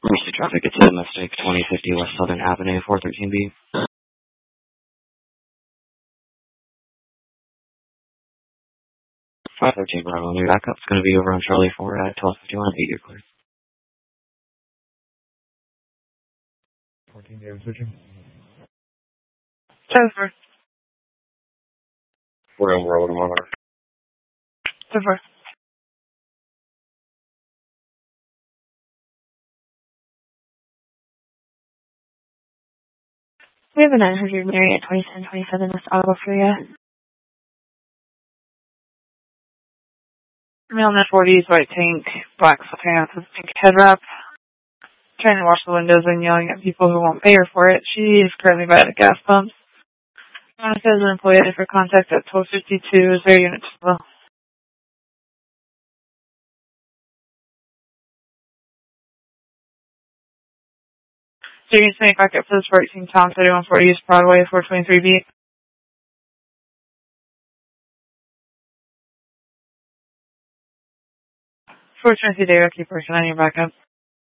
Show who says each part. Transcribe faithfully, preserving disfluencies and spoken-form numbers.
Speaker 1: Emergency traffic, it's a mistake, twenty fifty West Southern Avenue, four thirteen B. five thirteen Bravo, new backup's going to be over on Charlie four at twelve fifty-one, eight year clear.
Speaker 2: fourteen David switching.
Speaker 3: Jennifer.
Speaker 4: We're on road, I'm on our.
Speaker 3: Jennifer. We have a nine hundred Mary at twenty-seven twenty-seven West Ottawa for you. Male in the forties, white tank, black pants with pink head wrap. Trying to wash the windows and yelling at people who won't pay her for it. She is currently by the gas pumps. Monica is an employee for contact at twelve fifty-two. Is there unit twelve? So you can make back up for this fourteen Tom thirty-one forty East Broadway, four twenty-three B. four twenty-three Day, keep working on your backup.